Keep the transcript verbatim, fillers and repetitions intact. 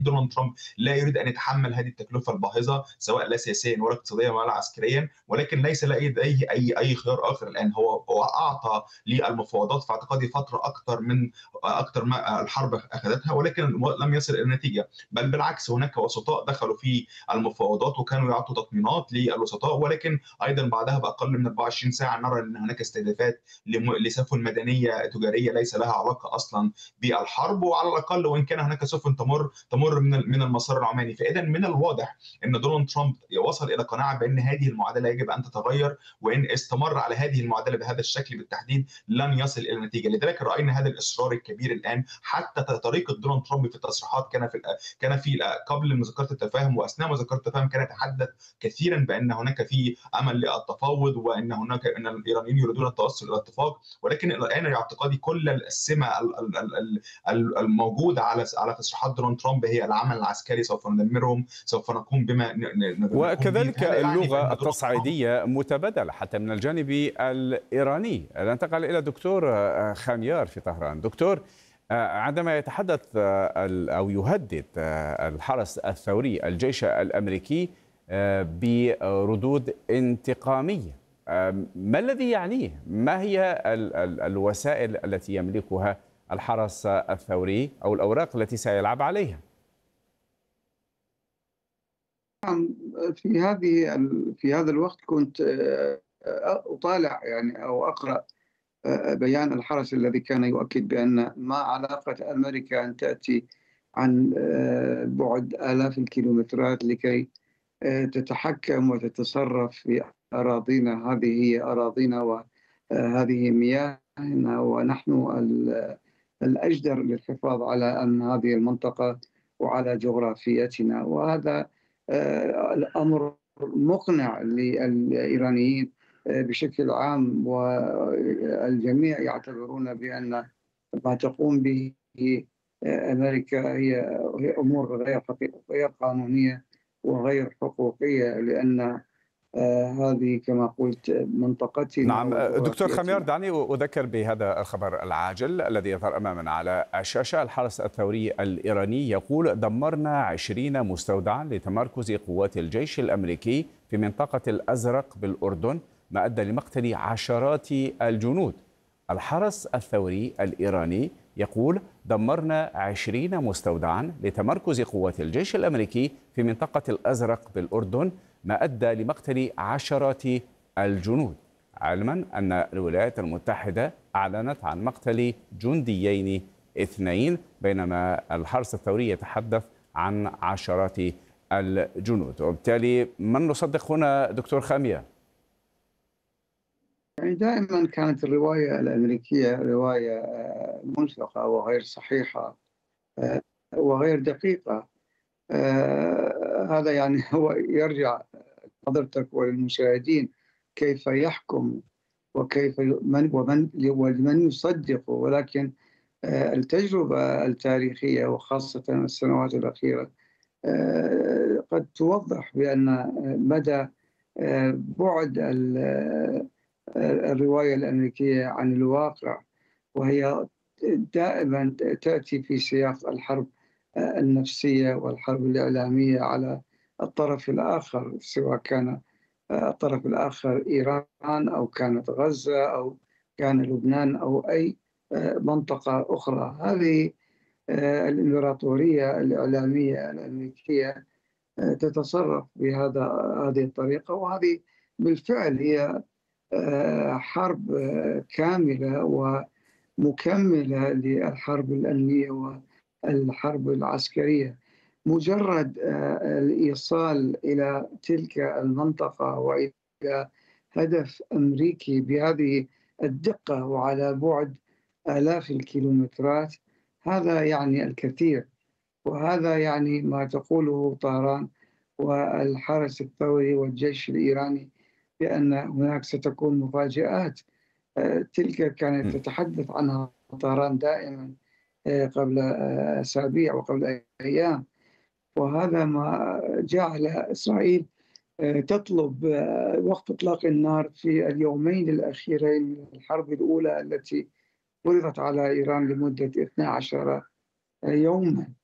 دونالد ترامب لا يريد ان يتحمل هذه التكلفه الباهظه سواء لا سياسيا ولا اقتصاديا ولا عسكريا، ولكن ليس له اي اي اي اي خيار اخر الان. هو هو اعطى للمفاوضات في اعتقادي فتره اكثر من اكثر ما الحرب اخذتها، ولكن لم يصل الى نتيجه، بل بالعكس هناك وسطاء دخلوا في المفاوضات وكانوا يعطوا تطمينات للوسطاء، ولكن ايضا بعدها باقل من أربعة وعشرين ساعه نرى ان هناك استهدافات لسفن مدنيه تجاريه ليس لها علاقه اصلا بالحرب، وعلى الاقل وان كان هناك سفن تمر تمر من من المسار العماني. فاذا من الواضح ان دونالد ترامب وصل الى قناعه بان هذه المعادله يجب ان تتغير، وان استمر على هذه المعادله بهذا الشكل بالتحديد لن يصل الى نتيجه. لذلك راينا هذا الاصرار الكبير الان، حتى طريقه دونالد ترامب في التصريحات كان في كان في قبل مذكره التفاهم واثناء مذكره التفاهم كان يتحدث كثيرا بان هناك في امل للتفاوض وان هناك ان الايرانيين يريدون التوصل الى اتفاق، ولكن الان اعتقادي كل السمه الموجوده على على تصريحات دونالد ترامب هي العمل العسكري، سوف ندمرهم، سوف نقوم بما نقوم به. وكذلك اللغة التصعيدية متبادلة حتى من الجانب الإيراني. ننتقل إلى دكتور خميار في طهران. دكتور، عندما يتحدث أو يهدد الحرس الثوري الجيش الأمريكي بردود انتقامية، ما الذي يعنيه؟ ما هي الوسائل التي يملكها الحرس الثوري أو الأوراق التي سيلعب عليها؟ في هذه في هذا الوقت كنت أطالع يعني أو أقرأ بيان الحرس الذي كان يؤكد بأن ما علاقة أمريكا أن تأتي عن بعد آلاف الكيلومترات لكي تتحكم وتتصرف في أراضينا. هذه هي أراضينا وهذه مياهنا، ونحن الأجدر للحفاظ على أمن هذه المنطقة وعلى جغرافيتنا. وهذا الأمر مقنع للإيرانيين بشكل عام، والجميع يعتبرون بأن ما تقوم به أمريكا هي هي أمور غير غير قانونية وغير حقوقية، لأن آه هذه كما قلت منطقتنا. نعم دكتور خميار، دعني أذكر بهذا الخبر العاجل الذي يظهر أمامنا على الشاشة. الحرس الثوري الإيراني يقول: دمرنا عشرين مستودعا لتمركز قوات الجيش الأمريكي في منطقة الأزرق بالأردن، ما أدى لمقتل عشرات الجنود. الحرس الثوري الإيراني يقول: دمرنا عشرين مستودعا لتمركز قوات الجيش الأمريكي في منطقة الأزرق بالأردن، ما أدى لمقتل عشرات الجنود، علما أن الولايات المتحدة أعلنت عن مقتل جنديين اثنين، بينما الحرس الثوري يتحدث عن عشرات الجنود. وبالتالي من نصدق هنا دكتور خامية؟ يعني دائما كانت الرواية الأمريكية رواية منفقة وغير صحيحة وغير دقيقة. هذا يعني هو يرجع حضرتك وللمشاهدين كيف يحكم وكيف من ومن ومن يصدقه. ولكن التجربة التاريخية وخاصة السنوات الأخيرة قد توضح بأن مدى بعد الرواية الأمريكية عن الواقع، وهي دائما تأتي في سياق الحرب النفسية والحرب الإعلامية على الطرف الآخر، سواء كان الطرف الآخر إيران أو كانت غزة أو كان لبنان أو أي منطقة أخرى. هذه الإمبراطورية الإعلامية الأمريكية تتصرف بهذا هذه الطريقة، وهذه بالفعل هي حرب كاملة ومكملة للحرب الأمنية والحرب العسكرية. مجرد الإيصال إلى تلك المنطقة وإلى هدف أمريكي بهذه الدقة وعلى بعد آلاف الكيلومترات، هذا يعني الكثير، وهذا يعني ما تقوله طهران والحرس الثوري والجيش الإيراني بأن هناك ستكون مفاجآت. تلك كانت تتحدث عنها طهران دائما قبل أسابيع وقبل أيام، وهذا ما جعل إسرائيل تطلب وقف إطلاق النار في اليومين الأخيرين من الحرب الأولى التي فرضت على إيران لمدة اثني عشر يوما.